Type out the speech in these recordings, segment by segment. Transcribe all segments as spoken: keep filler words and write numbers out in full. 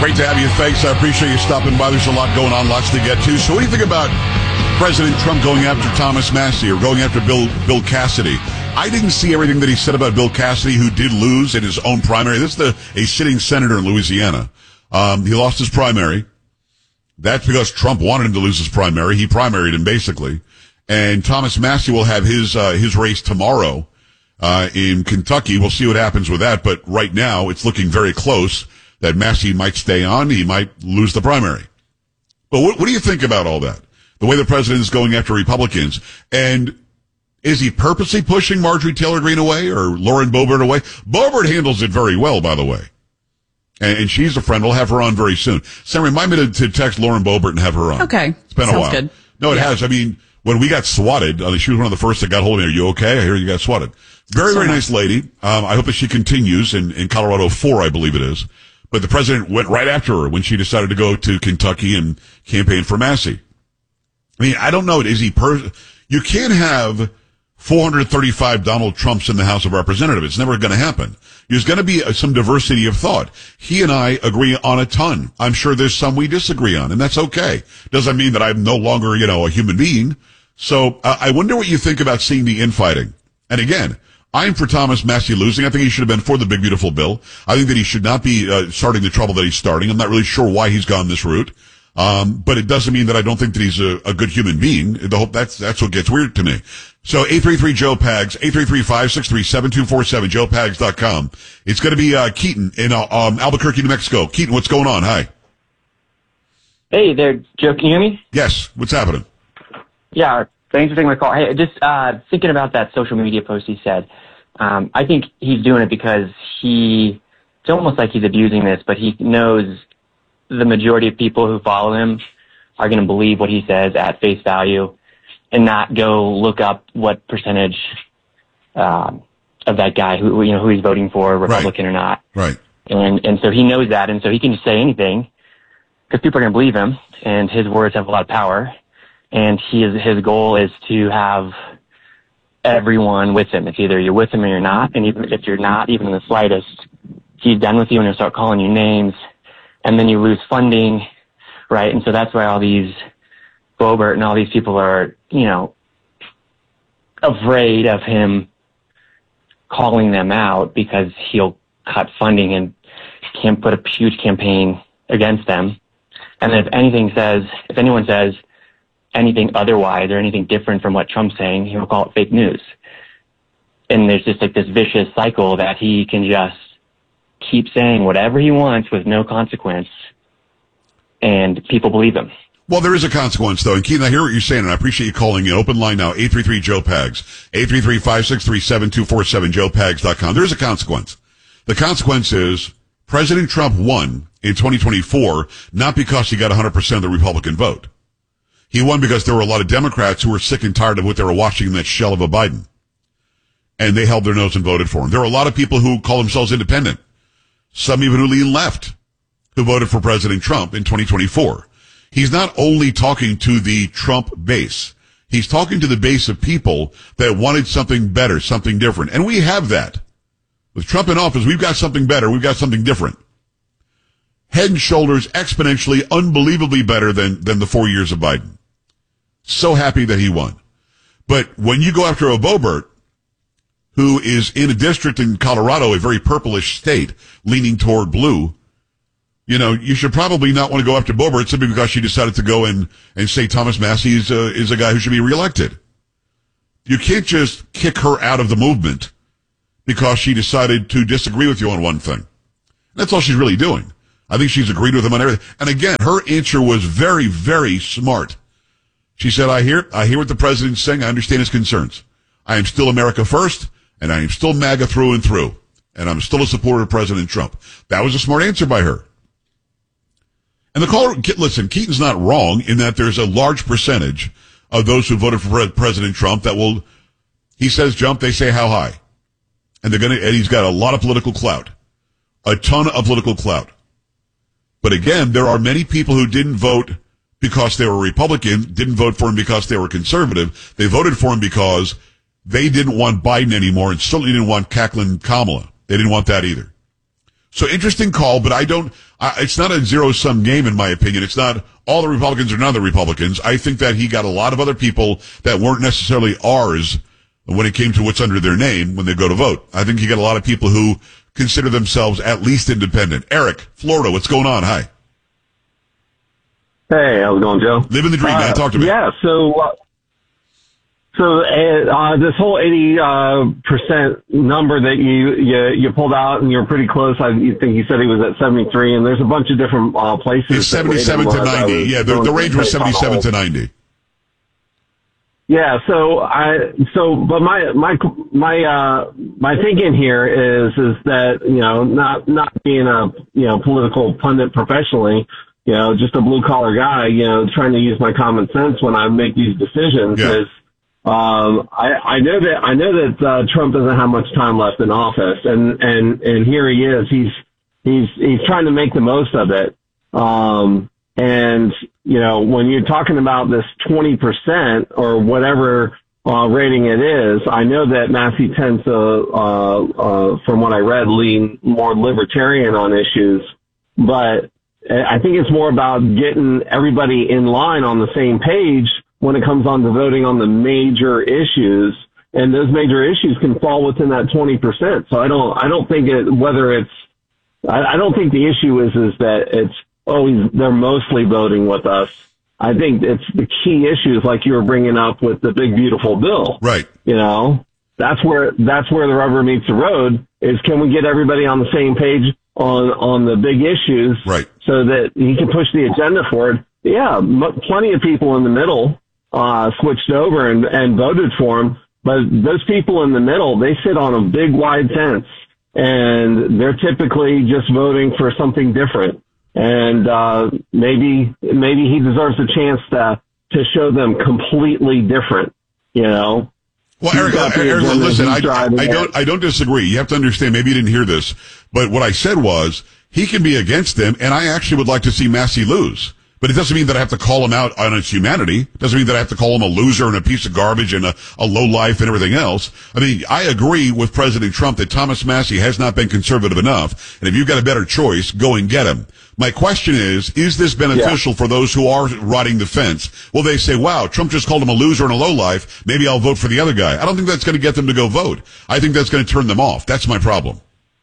Great to have you. Thanks. I appreciate you stopping by. There's a lot going on, lots to get to. So what do you think about President Trump going after Thomas Massie or going after Bill Bill Cassidy? I didn't see everything that he said about Bill Cassidy, who did lose in his own primary. This is the, a sitting senator in Louisiana. Um, he lost his primary. That's because Trump wanted him to lose his primary. He primaried him, basically. And Thomas Massie will have his uh, his race tomorrow uh, in Kentucky. We'll see what happens with that. But right now, it's looking very close that Massie might stay on. He might lose the primary. But what, what do you think about all that? The way the president is going after Republicans. And is he purposely pushing Marjorie Taylor Greene away or Lauren Boebert away? Boebert handles it very well, by the way. And, and she's a friend. We'll have her on very soon. Sam, remind me to, to text Lauren Boebert and have her on. Okay. It's been Sounds a while. Good. No, it yeah. has. I mean, when we got swatted, uh, she was one of the first that got hold of me. Are you okay? I hear you got swatted. Very, so very nice lady. Um, I hope that she continues in, in Colorado four, I believe it is. But the president went right after her when she decided to go to Kentucky and campaign for Massie. I mean, I don't know. Is he per? You can't have four hundred thirty-five Donald Trumps in the House of Representatives. It's never going to happen. There's going to be some diversity of thought. He and I agree on a ton. I'm sure there's some we disagree on, and that's okay. Doesn't mean that I'm no longer, you know, a human being. So uh, I wonder what you think about seeing the infighting. And again, I'm for Thomas Massie losing. I think he should have been for the big, beautiful bill. I think that he should not be uh, starting the trouble that he's starting. I'm not really sure why he's gone this route. Um, but it doesn't mean that I don't think that he's a, a good human being. The whole, that's, that's what gets weird to me. So eight three three Joe Pags, eight three three, five six three, seven two four seven, joe pags dot com. It's going to be, uh, Keaton in, uh, um, Albuquerque, New Mexico. Keaton, what's going on? Hi. Hey there, Joe. Can you hear me? Yes. What's happening? Yeah. Thanks for taking my call. Hey, just, uh, thinking about that social media post he said. Um, I think he's doing it because he, it's almost like he's abusing this, but he knows the majority of people who follow him are going to believe what he says at face value and not go look up what percentage um, of that guy who you know who he's voting for, Republican right. or not. Right. And and so he knows that, and so he can just say anything because people are going to believe him, and his words have a lot of power. And his his goal is to have everyone with him. It's either you're with him or you're not, and even if you're not, even in the slightest, he's done with you and he'll start calling you names. And then you lose funding, right? And so that's why all these Boebert and all these people are, you know, afraid of him calling them out because he'll cut funding and can't put a huge campaign against them. And if anything says, if anyone says anything otherwise or anything different from what Trump's saying, he'll call it fake news. And there's just like this vicious cycle that he can just keep saying whatever he wants with no consequence, and people believe him. Well, there is a consequence, though. And Keaton, I hear what you're saying, and I appreciate you calling in. Open line now, eight three three Joe Pags, eight three three, five six three, seven two four seven, joe pags dot com. There is a consequence. The consequence is President Trump won in twenty twenty-four, not because he got one hundred percent of the Republican vote. He won because there were a lot of Democrats who were sick and tired of what they were watching in that shell of a Biden. And they held their nose and voted for him. There are a lot of people who call themselves independent. Some even who lean left, who voted for President Trump in twenty twenty-four. He's not only talking to the Trump base. He's talking to the base of people that wanted something better, something different. And we have that. With Trump in office, we've got something better. We've got something different. Head and shoulders exponentially, unbelievably better than, than the four years of Biden. So happy that he won. But when you go after a Boebert, who is in a district in Colorado, a very purplish state, leaning toward blue, you know, you should probably not want to go after Boebert simply because she decided to go and, and say Thomas Massie is a, is a guy who should be reelected. You can't just kick her out of the movement because she decided to disagree with you on one thing. That's all she's really doing. I think she's agreed with him on everything. And again, her answer was very, very smart. She said, I hear, I hear what the president's saying. I understand his concerns. I am still America first. And I am still MAGA through and through. And I'm still a supporter of President Trump. That was a smart answer by her. And the caller, listen, Keaton's not wrong in that there's a large percentage of those who voted for President Trump that will, he says jump, they say how high. And they're gonna, and he's got a lot of political clout. A ton of political clout. But again, there are many people who didn't vote because they were Republican, didn't vote for him because they were conservative. They voted for him because they didn't want Biden anymore and certainly didn't want cackling Kamala. They didn't want that either. So interesting call, but I don't, I, it's not a zero-sum game in my opinion. It's not all the Republicans or none of the Republicans. I think that he got a lot of other people that weren't necessarily ours when it came to what's under their name when they go to vote. I think he got a lot of people who consider themselves at least independent. Eric, Florida, what's going on? Hi. Hey, how's it going, Joe? Living the dream, uh, man. Talk to me. Yeah, so, uh, so, uh, this whole eighty, uh, percent number that you, you, you pulled out and you're pretty close. I think you said he was at seventy-three, and there's a bunch of different, uh, places. It's seventy-seven to ninety. Yeah, the, the range was seventy-seven to ninety. Yeah, so I, so, but my, my, my, uh, my thinking here is, is that, you know, not, not being a, you know, political pundit professionally, you know, just a blue collar guy, you know, trying to use my common sense when I make these decisions yeah. is, um, I, I know that, I know that, uh, Trump doesn't have much time left in office, and, and, and here he is. He's, he's, he's trying to make the most of it. Um, and, you know, when you're talking about this twenty percent or whatever, uh, rating it is, I know that Massey tends to, uh, uh, from what I read, lean more libertarian on issues, but I think it's more about getting everybody in line on the same page when it comes on to voting on the major issues, and those major issues can fall within that twenty percent. So I don't, I don't think it, whether it's, I, I don't think the issue is, is that it's, oh, they're mostly voting with us. I think it's the key issues like you were bringing up with the big, beautiful bill. Right. You know, that's where, that's where the rubber meets the road is, can we get everybody on the same page on, on the big issues? Right. So that he can push the agenda forward. Yeah, m- plenty of people in the middle, uh, switched over and, and voted for him. But those people in the middle, they sit on a big, wide fence, and they're typically just voting for something different. And, uh, maybe, maybe he deserves a chance to, to show them completely different, you know? Well, Eric, Eric, listen, I, I don't, I don't disagree. You have to understand, maybe you didn't hear this, but what I said was, he can be against them, and I actually would like to see Massey lose. But it doesn't mean that I have to call him out on his humanity. It doesn't mean that I have to call him a loser and a piece of garbage and a, a low life and everything else. I mean, I agree with President Trump that Thomas Massey has not been conservative enough. And if you've got a better choice, go and get him. My question is, is this beneficial yeah. for those who are riding the fence? Well, they say, wow, Trump just called him a loser and a low life. Maybe I'll vote for the other guy. I don't think that's going to get them to go vote. I think that's going to turn them off. That's my problem.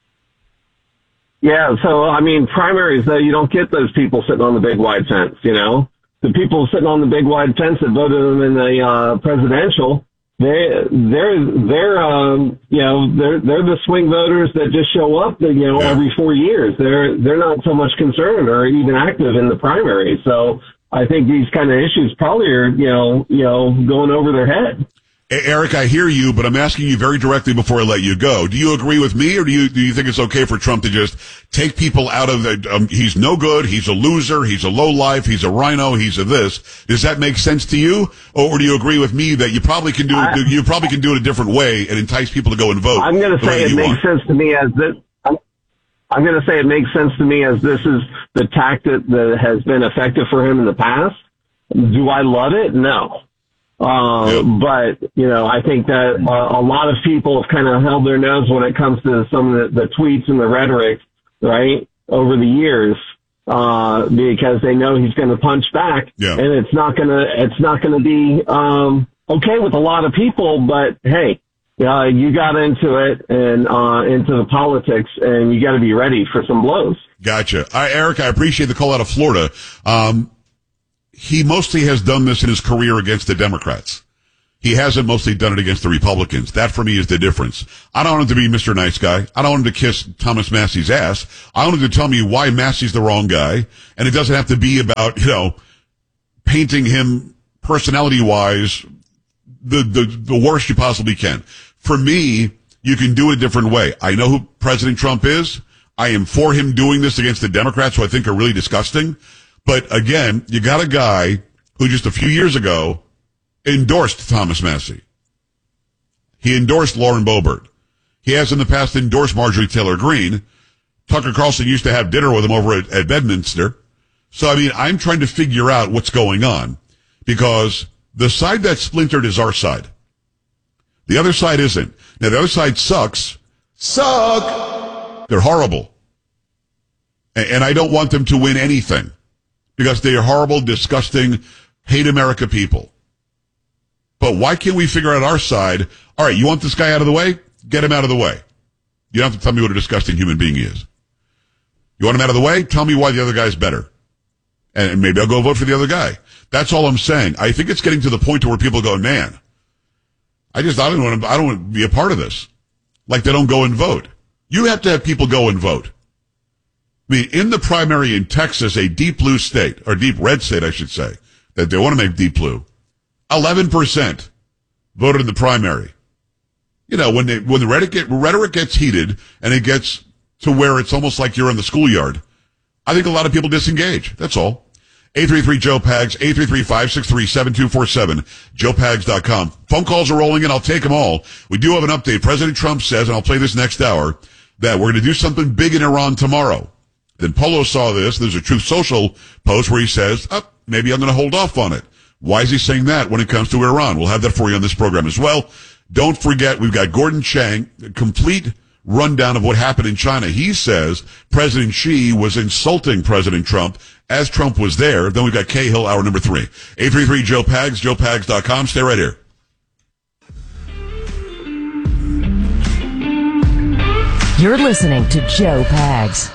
Yeah, so, I mean, primaries, though, you don't get those people sitting on the big wide fence, you know? The people sitting on the big wide fence that voted them in the, uh, presidential, they, they're, they're, um, you know, they're, they're the swing voters that just show up, you know, yeah. every four years. They're, they're not so much concerned or even active in the primary. So I think these kind of issues probably are, you know, you know, going over their head. Eric, I hear you, but I'm asking you very directly before I let you go. Do you agree with me, or do you do you think it's okay for Trump to just take people out of the, um, he's no good, he's a loser, he's a low life, he's a rhino, he's a this? Does that make sense to you? Or, or do you agree with me that you probably can do I, it, you probably can do it a different way and entice people to go and vote? I'm going to say it makes want. sense to me as this, I'm, I'm going to say it makes sense to me as this is the tactic that has been effective for him in the past. Do I love it? No. Uh, yep. But, you know, I think that uh, a lot of people have kind of held their nose when it comes to some of the, the tweets and the rhetoric, right, over the years, uh, because they know he's going to punch back, yeah. and it's not going to, it's not going to be, um, okay with a lot of people, but hey, uh, you got into it and, uh, into the politics, and you got to be ready for some blows. Gotcha. All right, Eric, I appreciate the call out of Florida. Um, He mostly has done this in his career against the Democrats. He hasn't mostly done it against the Republicans. That for me is the difference. I don't want him to be Mister Nice Guy. I don't want him to kiss Thomas Massey's ass. I want him to tell me why Massey's the wrong guy. And it doesn't have to be about, you know, painting him personality wise the, the, the worst you possibly can. For me, you can do it a different way. I know who President Trump is. I am for him doing this against the Democrats, who I think are really disgusting. But again, you got a guy who just a few years ago endorsed Thomas Massey. He endorsed Lauren Boebert. He has in the past endorsed Marjorie Taylor Greene. Tucker Carlson used to have dinner with him over at, at Bedminster. So, I mean, I'm trying to figure out what's going on, because the side that's splintered is our side. The other side isn't. Now, the other side sucks. Suck! They're horrible. And, and I don't want them to win anything because they are horrible, disgusting, hate America people. But why can't we figure out our side? All right, you want this guy out of the way? Get him out of the way. You don't have to tell me what a disgusting human being he is. You want him out of the way? Tell me why the other guy's better. And maybe I'll go vote for the other guy. That's all I'm saying. I think it's getting to the point to where people go, man, I just, I don't want to, I don't want to be a part of this. Like they don't go and vote. You have to have people go and vote. I mean, in the primary in Texas, a deep blue state, or deep red state, I should say, that they want to make deep blue, eleven percent voted in the primary. You know, when they, when the rhetoric, get, rhetoric gets heated and it gets to where it's almost like you're in the schoolyard, I think a lot of people disengage. That's all. eight three three Joe Pags, eight three three, five six three, seven two four seven, joe pags dot com. Phone calls are rolling in. I'll take them all. We do have an update. President Trump says, and I'll play this next hour, that we're going to do something big in Iran tomorrow. Then Polo saw this. There's a Truth Social post where he says, oh, maybe I'm going to hold off on it. Why is he saying that when it comes to Iran? We'll have that for you on this program as well. Don't forget, we've got Gordon Chang, a complete rundown of what happened in China. He says President Xi was insulting President Trump as Trump was there. Then we've got Cahill, hour number three. eight three three Joe Pags, joe pags dot com. Stay right here. You're listening to Joe Pags.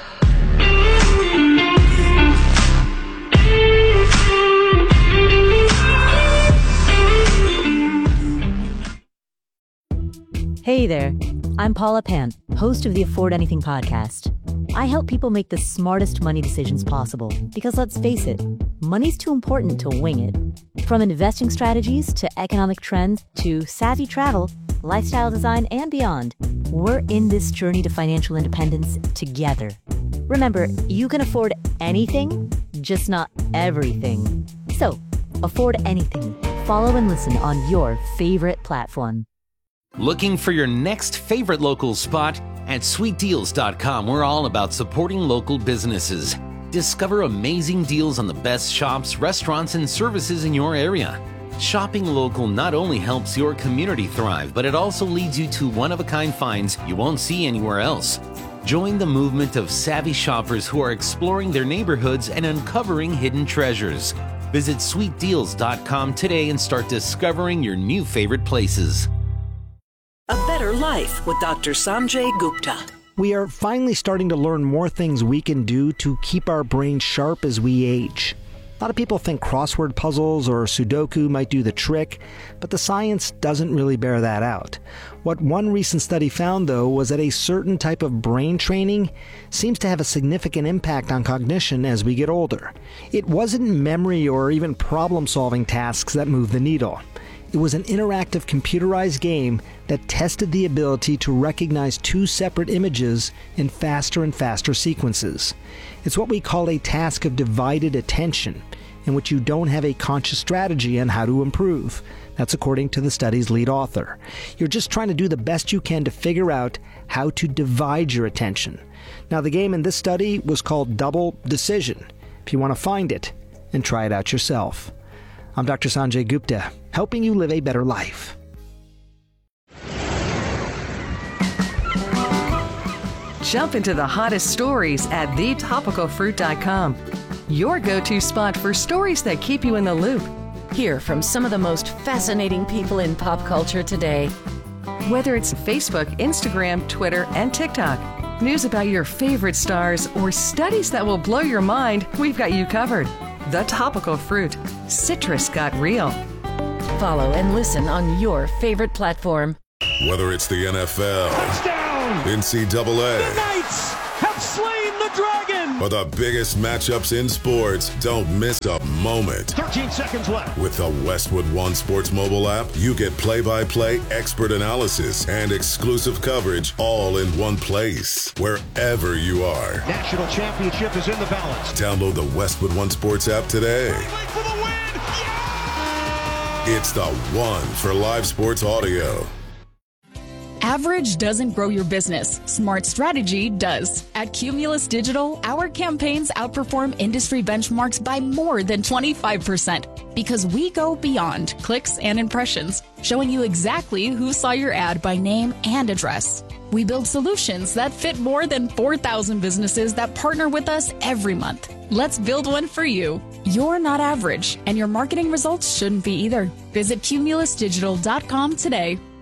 Hey there, I'm Paula Pan, host of the Afford Anything podcast. I help people make the smartest money decisions possible because let's face it, money's too important to wing it. From investing strategies to economic trends to savvy travel, lifestyle design, and beyond, we're in this journey to financial independence together. Remember, you can afford anything, just not everything. So, afford anything. Follow and listen on your favorite platform. Looking for your next favorite local spot? At sweet deals dot com, we're all about supporting local businesses. Discover amazing deals on the best shops, restaurants, and services in your area. Shopping local not only helps your community thrive, but it also leads you to one-of-a-kind finds you won't see anywhere else. Join the movement of savvy shoppers who are exploring their neighborhoods and uncovering hidden treasures. Visit sweet deals dot com today and start discovering your new favorite places. A Better Life with Doctor Sanjay Gupta. We are finally starting to learn more things we can do to keep our brains sharp as we age. A lot of people think crossword puzzles or Sudoku might do the trick, but the science doesn't really bear that out. What one recent study found, though, was that a certain type of brain training seems to have a significant impact on cognition as we get older. It wasn't memory or even problem-solving tasks that moved the needle. It was an interactive computerized game that tested the ability to recognize two separate images in faster and faster sequences. It's what we call a task of divided attention, in which you don't have a conscious strategy on how to improve. That's according to the study's lead author. You're just trying to do the best you can to figure out how to divide your attention. Now, the game in this study was called Double Decision, if you want to find it and try it out yourself. I'm Doctor Sanjay Gupta, helping you live a better life. Jump into the hottest stories at the topical fruit dot com. Your go-to spot for stories that keep you in the loop. Hear from some of the most fascinating people in pop culture today. Whether it's Facebook, Instagram, Twitter, and TikTok, news about your favorite stars, or studies that will blow your mind, we've got you covered. The Topical Fruit. Citrus got real. Follow and listen on your favorite platform. Whether it's the N F L, touchdown, N C double A, the Knights have slain the dragon, or the biggest matchups in sports, don't miss a moment. thirteen seconds left. With the Westwood One Sports mobile app, you get play-by-play expert analysis and exclusive coverage all in one place, wherever you are. National championship is in the balance. Download the Westwood One Sports app today. For the win. Yeah! It's the one for live sports audio. Average doesn't grow your business. Smart strategy does. At Cumulus Digital, our campaigns outperform industry benchmarks by more than twenty-five percent because we go beyond clicks and impressions, showing you exactly who saw your ad by name and address. We build solutions that fit more than four thousand businesses that partner with us every month. Let's build one for you. You're not average, and your marketing results shouldn't be either. Visit cumulus digital dot com today.